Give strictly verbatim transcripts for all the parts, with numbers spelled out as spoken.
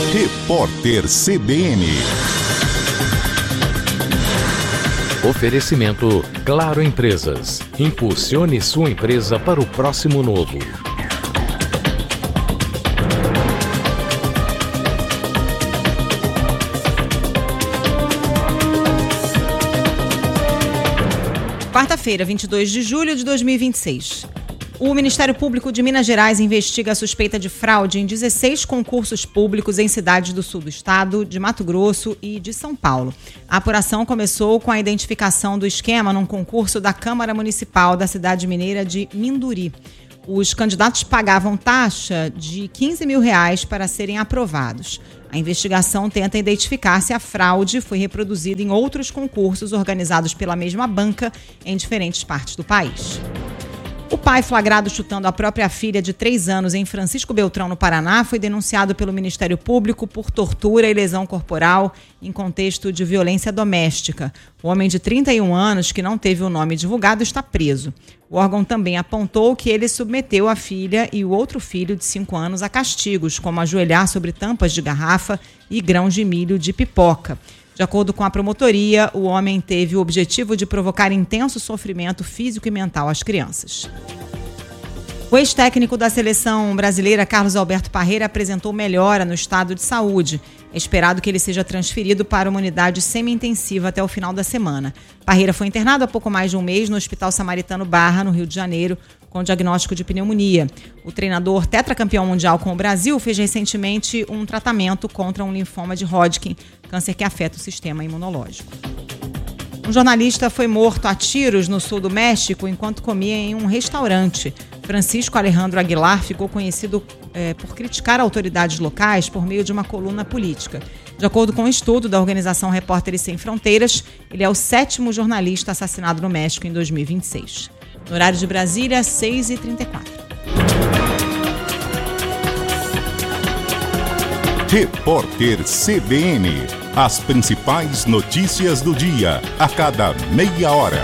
Repórter C B N. Oferecimento Claro Empresas. Impulsione sua empresa para o próximo novo. Quarta-feira, vinte e dois de julho de dois mil e vinte e seis. O Ministério Público de Minas Gerais investiga a suspeita de fraude em dezesseis concursos públicos em cidades do sul do estado, de Mato Grosso e de São Paulo. A apuração começou com a identificação do esquema num concurso da Câmara Municipal da cidade mineira de Minduri. Os candidatos pagavam taxa de quinze mil reais para serem aprovados. A investigação tenta identificar se a fraude foi reproduzida em outros concursos organizados pela mesma banca em diferentes partes do país. O pai flagrado chutando a própria filha de três anos em Francisco Beltrão, no Paraná, foi denunciado pelo Ministério Público por tortura e lesão corporal em contexto de violência doméstica. O homem de trinta e um anos, que não teve o nome divulgado, está preso. O órgão também apontou que ele submeteu a filha e o outro filho de cinco anos a castigos, como ajoelhar sobre tampas de garrafa e grãos de milho de pipoca. De acordo com a promotoria, o homem teve o objetivo de provocar intenso sofrimento físico e mental às crianças. O ex-técnico da seleção brasileira, Carlos Alberto Parreira, apresentou melhora no estado de saúde. É esperado que ele seja transferido para uma unidade semi-intensiva até o final da semana. Parreira foi internado há pouco mais de um mês no Hospital Samaritano Barra, no Rio de Janeiro, com diagnóstico de pneumonia. O treinador tetracampeão mundial com o Brasil fez recentemente um tratamento contra um linfoma de Hodgkin, câncer que afeta o sistema imunológico. Um jornalista foi morto a tiros no sul do México enquanto comia em um restaurante. Francisco Alejandro Aguilar ficou conhecido é, por criticar autoridades locais por meio de uma coluna política. De acordo com um estudo da organização Repórteres Sem Fronteiras, ele é o sétimo jornalista assassinado no México em dois mil e vinte e seis. No horário de Brasília, seis e trinta e quatro. Repórter C B N. As principais notícias do dia, a cada meia hora.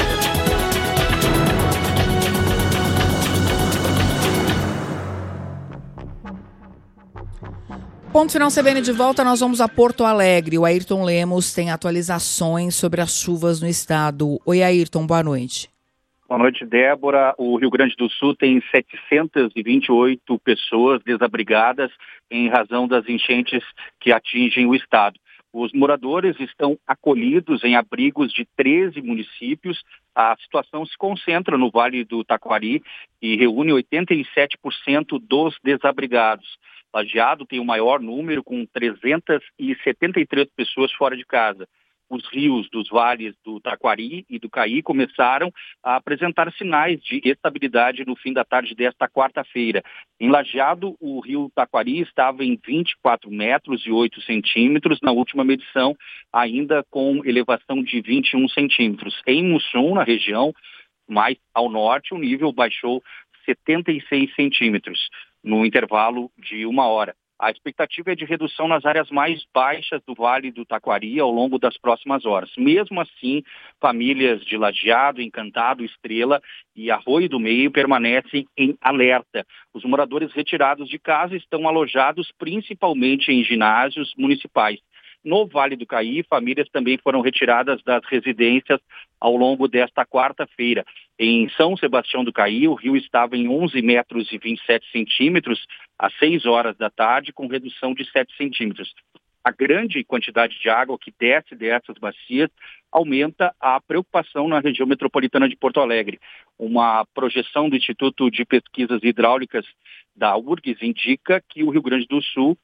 Ponto final C B N de volta, nós vamos a Porto Alegre. O Ayrton Lemos tem atualizações sobre as chuvas no estado. Oi, Ayrton, boa noite. Boa noite, Débora. O Rio Grande do Sul tem setecentas e vinte e oito pessoas desabrigadas em razão das enchentes que atingem o estado. Os moradores estão acolhidos em abrigos de treze municípios. A situação se concentra no Vale do Taquari e reúne oitenta e sete por cento dos desabrigados. Lajeado tem o maior número, com trezentas e setenta e três pessoas fora de casa. Os rios dos vales do Taquari e do Caí começaram a apresentar sinais de estabilidade no fim da tarde desta quarta-feira. Em Lajeado, o rio Taquari estava em vinte e quatro metros e oito centímetros na última medição, ainda com elevação de vinte e um centímetros. Em Mussum, na região mais ao norte, o nível baixou setenta e seis centímetros no intervalo de uma hora. A expectativa é de redução nas áreas mais baixas do Vale do Taquari ao longo das próximas horas. Mesmo assim, famílias de Lajeado, Encantado, Estrela e Arroio do Meio permanecem em alerta. Os moradores retirados de casa estão alojados principalmente em ginásios municipais. No Vale do Caí, famílias também foram retiradas das residências ao longo desta quarta-feira. Em São Sebastião do Caí, o rio estava em onze metros e vinte e sete centímetros às seis horas da tarde, com redução de sete centímetros. A grande quantidade de água que desce dessas bacias aumenta a preocupação na região metropolitana de Porto Alegre. Uma projeção do Instituto de Pesquisas Hidráulicas da U R G S indica que o Rio Grande do Sul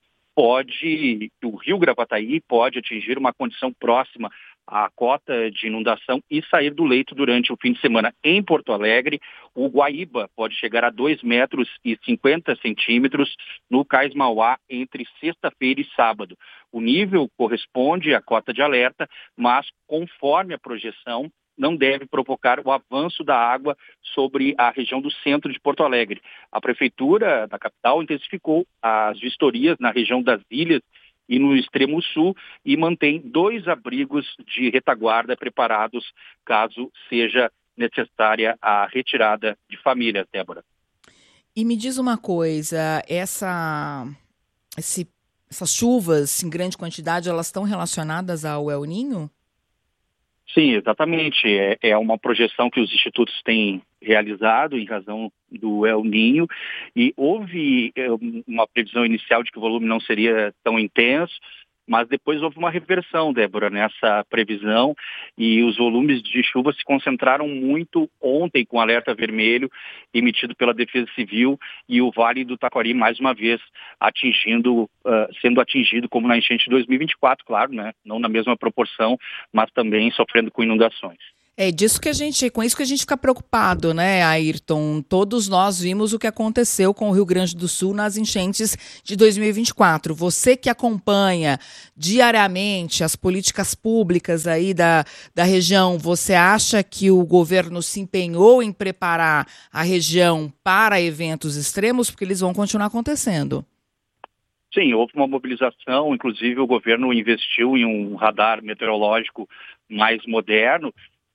pode, o rio Gravataí pode atingir uma condição próxima à cota de inundação e sair do leito durante o fim de semana. Em Porto Alegre, o Guaíba pode chegar a dois metros e cinquenta centímetros no Cais Mauá entre sexta-feira e sábado. O nível corresponde à cota de alerta, mas conforme a projeção, não deve provocar o avanço da água sobre a região do centro de Porto Alegre. A Prefeitura da capital intensificou as vistorias na região das ilhas e no extremo sul e mantém dois abrigos de retaguarda preparados caso seja necessária a retirada de famílias, Débora. E me diz uma coisa, essa, esse essas chuvas em grande quantidade, elas estão relacionadas ao El Niño? Sim, exatamente. É, é uma projeção que os institutos têm realizado em razão do El Niño, e houve é, uma previsão inicial de que o volume não seria tão intenso, mas depois houve uma reversão, Débora, nessa previsão, e os volumes de chuva se concentraram muito ontem com alerta vermelho emitido pela Defesa Civil, e o Vale do Taquari mais uma vez atingindo, uh, sendo atingido como na enchente de dois mil e vinte e quatro, claro, né? Não na mesma proporção, mas também sofrendo com inundações. É disso que a gente, com isso que a gente fica preocupado, né, Ayrton? Todos nós vimos o que aconteceu com o Rio Grande do Sul nas enchentes de dois mil e vinte e quatro. Você que acompanha diariamente as políticas públicas aí da, da região, você acha que o governo se empenhou em preparar a região para eventos extremos? Porque eles vão continuar acontecendo. Sim, houve uma mobilização, inclusive o governo investiu em um radar meteorológico mais moderno.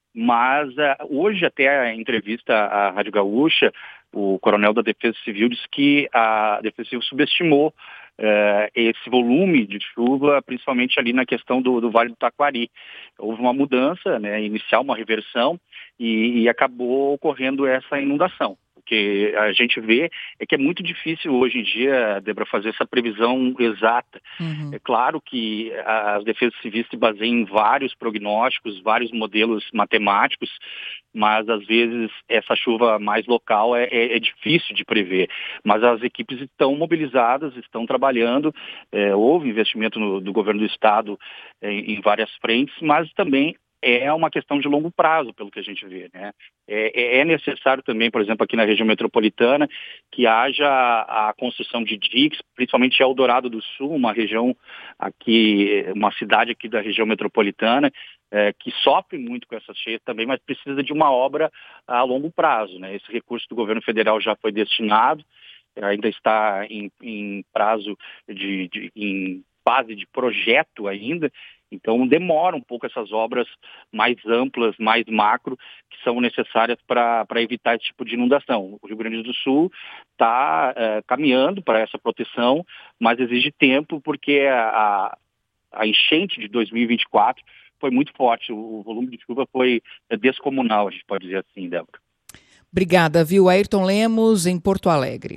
Mas uh, hoje, até a entrevista à Rádio Gaúcha, o coronel da Defesa Civil disse que a Defesa Civil subestimou uh, esse volume de chuva, principalmente ali na questão do, do Vale do Taquari. Houve uma mudança, né, inicial, uma reversão, e, e acabou ocorrendo essa inundação. O que a gente vê é que é muito difícil hoje em dia, Débora, fazer essa previsão exata. Uhum. É claro que as defesas civis se baseiam em vários prognósticos, vários modelos matemáticos, mas às vezes essa chuva mais local é, é, é difícil de prever. Mas as equipes estão mobilizadas, estão trabalhando, é, houve investimento no, do governo do estado é, em várias frentes, mas também é uma questão de longo prazo, pelo que a gente vê, né? É, é necessário também, por exemplo, aqui na região metropolitana, que haja a construção de diques, principalmente em Eldorado do Sul, uma região aqui, uma cidade aqui da região metropolitana, é, que sofre muito com essas cheias também, mas precisa de uma obra a longo prazo, né? Esse recurso do governo federal já foi destinado, ainda está em, em prazo de, de em fase de projeto ainda. Então, demora um pouco essas obras mais amplas, mais macro, que são necessárias para evitar esse tipo de inundação. O Rio Grande do Sul está é, caminhando para essa proteção, mas exige tempo, porque a, a enchente de dois mil e vinte e quatro foi muito forte. O, o volume de chuva foi descomunal, a gente pode dizer assim, Débora. Obrigada, viu? Ayrton Lemos, em Porto Alegre.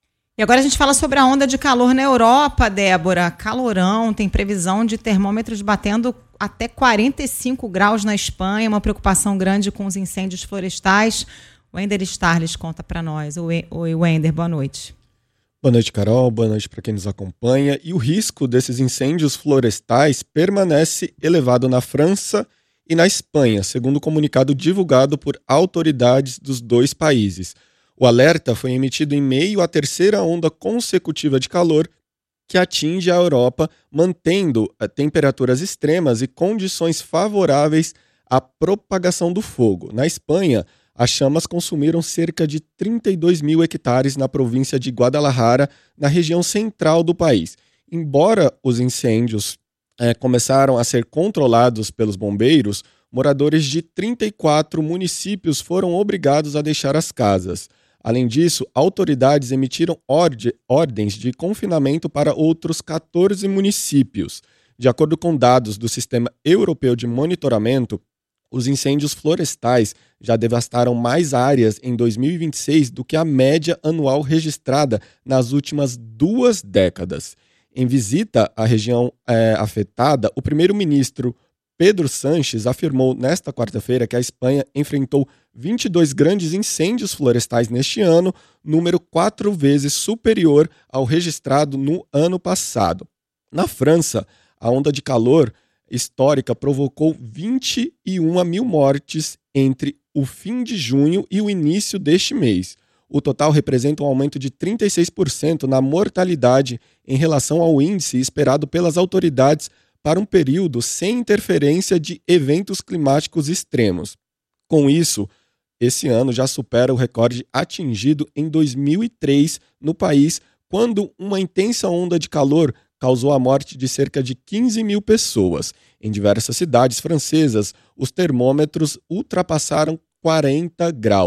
E agora a gente fala sobre a onda de calor na Europa, Débora. Calorão, tem previsão de termômetros batendo até quarenta e cinco graus na Espanha, uma preocupação grande com os incêndios florestais. O Wender Starles conta para nós. Oi, oi, Wender, boa noite. Boa noite, Carol. Boa noite para quem nos acompanha. E o risco desses incêndios florestais permanece elevado na França e na Espanha, segundo o comunicado divulgado por autoridades dos dois países. O alerta foi emitido em meio à terceira onda consecutiva de calor que atinge a Europa, mantendo temperaturas extremas e condições favoráveis à propagação do fogo. Na Espanha, as chamas consumiram cerca de trinta e dois mil hectares na província de Guadalajara, na região central do país. Embora os incêndios eh, começaram a ser controlados pelos bombeiros, moradores de trinta e quatro municípios foram obrigados a deixar as casas. Além disso, autoridades emitiram ord- ordens de confinamento para outros quatorze municípios. De acordo com dados do Sistema Europeu de Monitoramento, os incêndios florestais já devastaram mais áreas em dois mil e vinte e seis do que a média anual registrada nas últimas duas décadas. Em visita à região é, afetada, o primeiro-ministro Pedro Sánchez afirmou nesta quarta-feira que a Espanha enfrentou vinte e dois grandes incêndios florestais neste ano, número quatro vezes superior ao registrado no ano passado. Na França, a onda de calor histórica provocou vinte e uma mil mortes entre o fim de junho e o início deste mês. O total representa um aumento de trinta e seis por cento na mortalidade em relação ao índice esperado pelas autoridades para um período sem interferência de eventos climáticos extremos. Com isso, esse ano já supera o recorde atingido em dois mil e três no país, quando uma intensa onda de calor causou a morte de cerca de quinze mil pessoas. Em diversas cidades francesas, os termômetros ultrapassaram quarenta graus.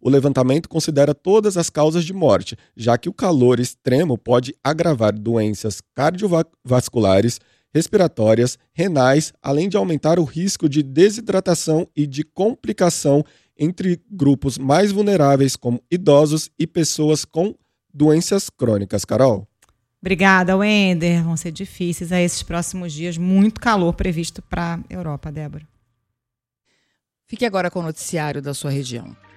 O levantamento considera todas as causas de morte, já que o calor extremo pode agravar doenças cardiovasculares, respiratórias, renais, além de aumentar o risco de desidratação e de complicação entre grupos mais vulneráveis, como idosos e pessoas com doenças crônicas. Carol? Obrigada, Wender. Vão ser difíceis a esses próximos dias. Muito calor previsto para a Europa, Débora. Fique agora com o noticiário da sua região.